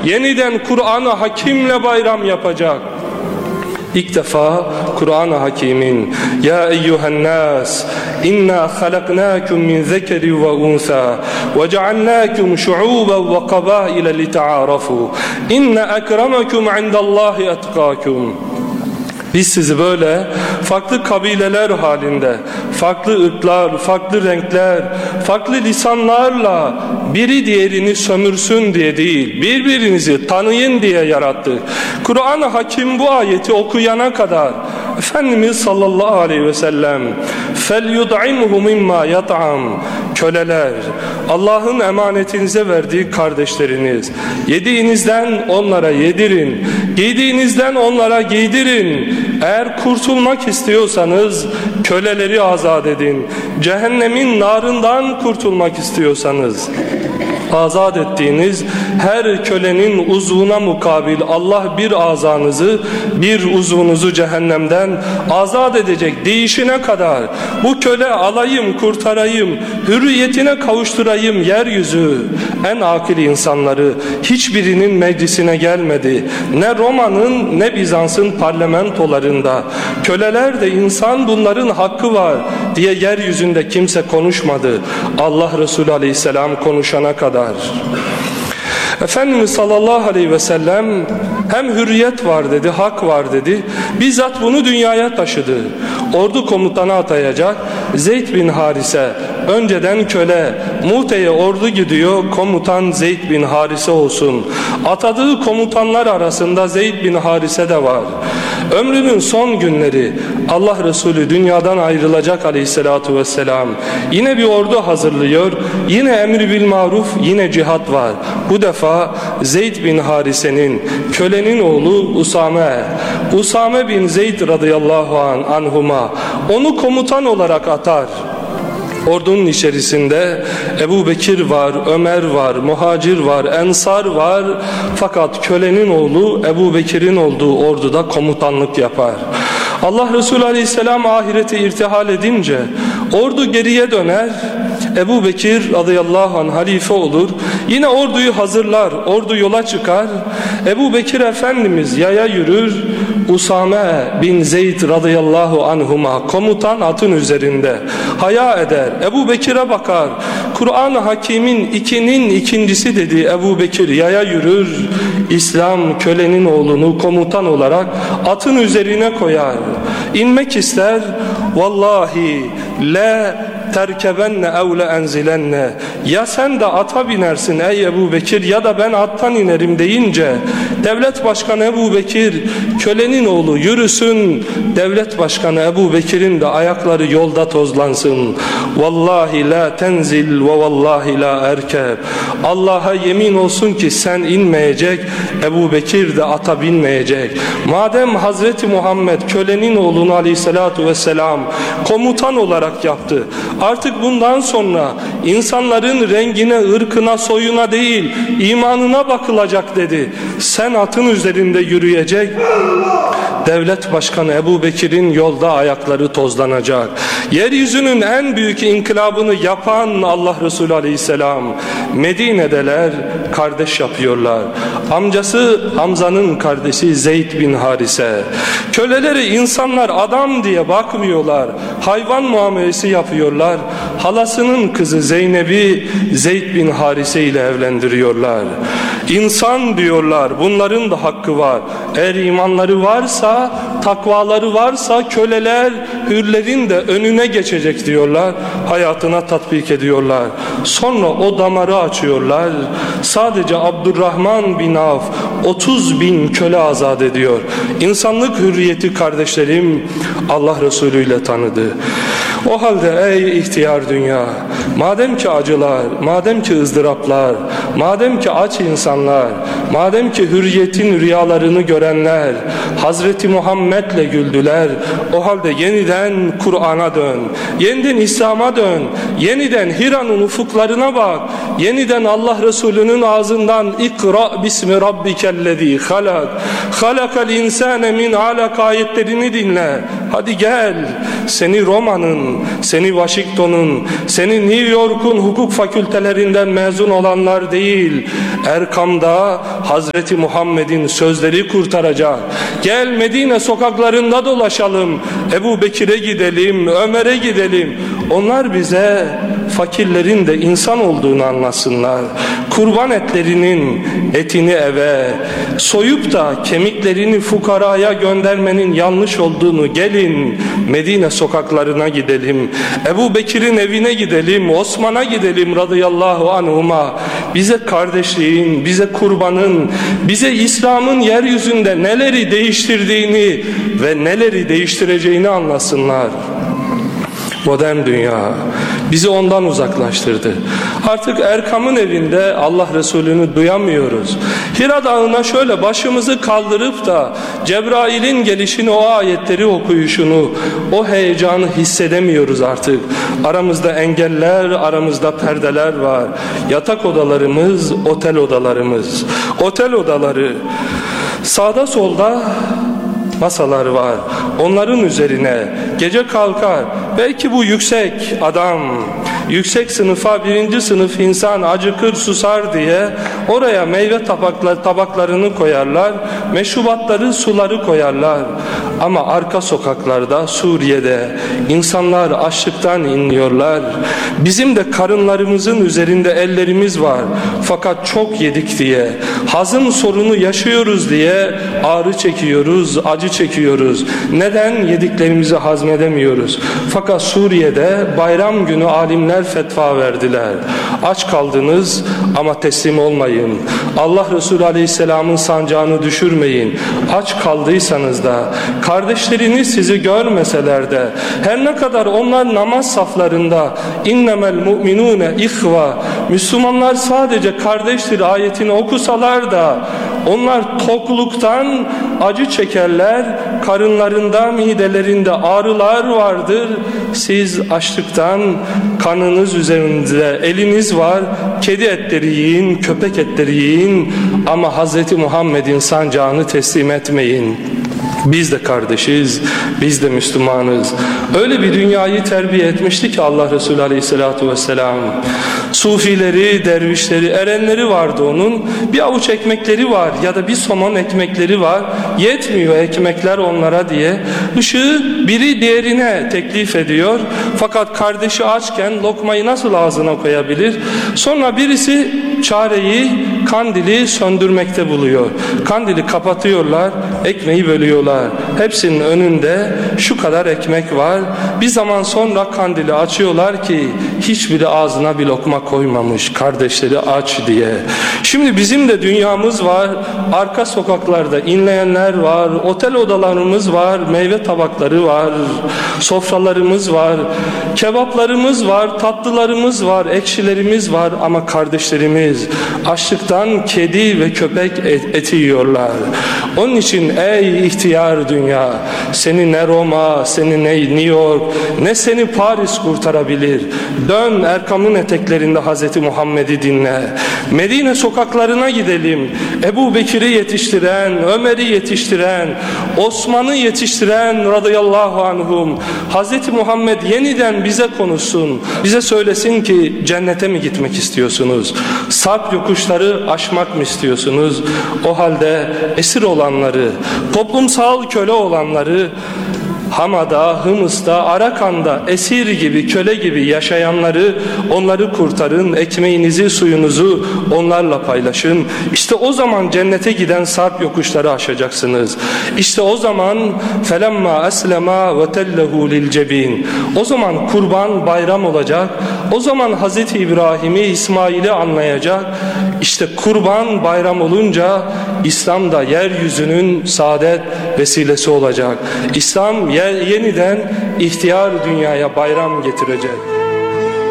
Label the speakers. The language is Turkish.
Speaker 1: yeniden Kur'an-ı Hakim'le bayram yapacak. İlk defa Kur'an-ı Hakim'in ya eyyuhen nas inna halaknakum min zekeri ve unsa ve cealnakum şu'uben ve kabaile lita'arafu inne ekremakum indallahi etkakum. Biz sizi böyle farklı kabileler halinde, farklı ırklar, farklı renkler, farklı lisanlarla biri diğerini sömürsün diye değil, birbirinizi tanıyın diye yarattık. Kur'an-ı Hakim bu ayeti okuyana kadar Efendimiz sallallahu aleyhi ve sellem فَلْيُدْعِمْهُ مِمَّا يَطْعَمْ köleler, Allah'ın emanetinize verdiği kardeşleriniz, yediğinizden onlara yedirin, giydiğinizden onlara giydirin. Eğer kurtulmak istiyorsanız köleleri azat edin. Cehennemin narından kurtulmak istiyorsanız azat ettiğiniz her kölenin uzvuna mukabil Allah bir azanızı, bir uzvunuzu cehennemden azat edecek değişine kadar bu köle alayım, kurtarayım, hürriyetine kavuşturayım yeryüzü. En akil insanları hiçbirinin meclisine gelmedi. Ne Roma'nın ne Bizans'ın parlamentolarında. Köleler de insan, bunların hakkı var diye yeryüzünde kimse konuşmadı. Allah Resulü Aleyhisselam konuşana kadar. Efendimiz sallallahu aleyhi ve sellem hem hürriyet var dedi, hak var dedi. Bizzat bunu dünyaya taşıdı. Ordu komutanı atayacak Zeyd bin Harise, önceden köle. Mu'te'ye ordu gidiyor, komutan Zeyd bin Harise olsun. Atadığı komutanlar arasında Zeyd bin Harise de var. Ömrünün son günleri Allah Resulü dünyadan ayrılacak aleyhissalatu vesselam. Yine bir ordu hazırlıyor. Yine emri bil maruf, yine cihat var. Bu defa Zeyd bin Harise'nin, kölenin oğlu Usame bin Zeyd radıyallahu anhuma onu komutan olarak atar. Ordunun içerisinde Ebu Bekir var, Ömer var, Muhacir var, Ensar var. Fakat kölenin oğlu Ebu Bekir'in olduğu orduda komutanlık yapar. Allah Resulü Aleyhisselam ahirete irtihal edince ordu geriye döner. Ebu Bekir radıyallahu anh halife olur. Yine orduyu hazırlar. Ordu yola çıkar. Ebu Bekir Efendimiz yaya yürür. Usame bin Zeyd radıyallahu anhuma komutan atın üzerinde haya eder. Ebu Bekir'e bakar. Kur'an-ı Hakim'in ikinin ikincisi dediği Ebu Bekir yaya yürür. İslam kölenin oğlunu komutan olarak atın üzerine koyar. İnmek ister. Vallahi la terkebenne ev le enzilenne, ya sen de ata binersin ey Ebu Bekir ya da ben attan inerim deyince devlet başkanı Ebu Bekir, kölenin oğlu yürüsün, devlet başkanı Ebu Bekir'in de ayakları yolda tozlansın. Vallahi la tenzil ve vallahi la erkeb, Allah'a yemin olsun ki sen inmeyecek, Ebu Bekir de ata binmeyecek. Madem Hazreti Muhammed kölenin oğlunu aleyhissalatu vesselam komutan olarak yaptı, artık bundan sonra insanların rengine, ırkına, soyuna değil imanına bakılacak dedi. Sen atın üzerinde yürüyecek, devlet başkanı Ebu Bekir'in yolda ayakları tozlanacak. Yeryüzünün en büyük inkılabını yapan Allah Resulü Aleyhisselam, Medine'deler, kardeş yapıyorlar. Amcası Hamza'nın kardeşi Zeyd bin Harise. Köleleri insanlar adam diye bakmıyorlar, hayvan muamelesi yapıyorlar. Halasının kızı Zeynep'i Zeyd bin Harise ile evlendiriyorlar. İnsan diyorlar, bunların da hakkı var. Eğer imanları varsa, takvaları varsa köleler hürlerin de önüne geçecek diyorlar. Hayatına tatbik ediyorlar. Sonra o damarı açıyorlar. Sadece Abdurrahman bin Avf 30.000 köle azat ediyor. İnsanlık hürriyeti kardeşlerim Allah Resulü ile tanıdı. O halde ey ihtiyar dünya, madem ki acılar, madem ki ızdıraplar, madem ki aç insanlar, madem ki hürriyetin rüyalarını görenler Hazreti Muhammed'le güldüler, o halde yeniden Kur'an'a dön, yeniden İslam'a dön, yeniden Hira'nın ufuklarına bak, yeniden Allah Resulü'nün ağzından İkra bismi rabbikellezî halak, halakal insâne min alak ayetlerini dinle. hadi gel, seni Roma'nın, seni Washington'un, seni New York'un hukuk fakültelerinden mezun olanlar değil, Erkam'da Hazreti Muhammed'in sözleri kurtaracak. Gel Medine sokaklarında dolaşalım, Ebu Bekir'e gidelim, Ömer'e gidelim. Onlar bize fakirlerin de insan olduğunu anlasınlar. Kurban etlerinin etini eve, soyup da kemiklerini fukaraya göndermenin yanlış olduğunu, gelin Medine sokaklarına gidelim, Ebu Bekir'in evine gidelim, Osman'a gidelim radıyallahu anhuma. Bize kardeşliğin, bize kurbanın, bize İslam'ın yeryüzünde neleri değiştirdiğini ve neleri değiştireceğini anlasınlar. Modern dünya bizi ondan uzaklaştırdı. Artık Erkam'ın evinde Allah Resulü'nü duyamıyoruz. Hira Dağı'na şöyle başımızı kaldırıp da Cebrail'in gelişini, o ayetleri okuyuşunu, o heyecanı hissedemiyoruz artık. Aramızda engeller, aramızda perdeler var. Yatak odalarımız, otel odalarımız. Otel odaları, sağda solda masalar var. Onların üzerine gece kalkar. Belki bu yüksek adam, yüksek sınıfa, birinci sınıf insan acıkır susar diye oraya meyve tabaklarını koyarlar, meşrubatları, suları koyarlar. Ama arka sokaklarda, Suriye'de insanlar açlıktan inliyorlar. Bizim de karınlarımızın üzerinde ellerimiz var. Fakat çok yedik diye, hazım sorunu yaşıyoruz diye ağrı çekiyoruz, acı çekiyoruz. Neden? Yediklerimizi hazmedemiyoruz. Fakat Suriye'de bayram günü alimler fetva verdiler. Aç kaldınız ama teslim olmayın. Allah Resulü Aleyhisselam'ın sancağını düşürmeyin. Aç kaldıysanız da, kardeşleriniz sizi görmeseler de, her ne kadar onlar namaz saflarında innemel mu'minune ihva, Müslümanlar sadece kardeştir ayetini okusalar da, onlar tokluktan acı çekerler, karınlarında, midelerinde ağrılar vardır. Siz açlıktan kanınız üzerinde eliniz var, kedi etleri yiyin, köpek etleri yiyin ama Hz. Muhammed'in sancağını teslim etmeyin. Biz de kardeşiz, biz de Müslümanız. Öyle bir dünyayı terbiye etmişti ki Allah Resulü Aleyhisselatü Vesselam. Sufileri, dervişleri, erenleri vardı onun. Bir avuç ekmekleri var ya da bir somon ekmekleri var. Yetmiyor ekmekler onlara diye. Işığı biri diğerine teklif ediyor. Fakat kardeşi açken lokmayı nasıl ağzına koyabilir? Sonra birisi çareyi, kandili söndürmekte buluyor. Kandili kapatıyorlar, ekmeği bölüyorlar. Hepsinin önünde şu kadar ekmek var. Bir zaman sonra kandili açıyorlar ki hiçbiri ağzına bir lokma koymamış, kardeşleri aç diye. Şimdi bizim de dünyamız var. Arka sokaklarda inleyenler var. Otel odalarımız var. Meyve tabakları var. Sofralarımız var. Kebaplarımız var. Tatlılarımız var. Ekşilerimiz var. Ama kardeşlerimiz açlıktan kedi ve köpek eti yiyorlar. Onun için ey ihtiyar dünya, seni ne Roma, seni ne New York, ne seni Paris kurtarabilir. Dön Erkam'ın eteklerinde Hz. Muhammed'i dinle. Medine sokaklarına gidelim. Ebu Bekir'i yetiştiren, Ömer'i yetiştiren, Osman'ı yetiştiren radıyallahu anhum, Hz. Muhammed yeniden bize konuşsun. Bize söylesin ki cennete mi gitmek istiyorsunuz? Sarp yokuşları aşmak mı istiyorsunuz? O halde esir olanları, toplumsal köle olanları, Hama'da, Hımıs'ta, Arakan'da esir gibi, köle gibi yaşayanları, onları kurtarın, ekmeğinizi, suyunuzu onlarla paylaşın. İşte o zaman cennete giden sarp yokuşları aşacaksınız. İşte o zaman felemma eslema ve tellehu lil cebin. O zaman kurban bayram olacak. O zaman Hazreti İbrahim'i, İsmail'i anlayacak. İşte kurban bayram olunca İslam da yeryüzünün saadet vesilesi olacak. İslam yeniden ihtiyar dünyaya bayram getirecek.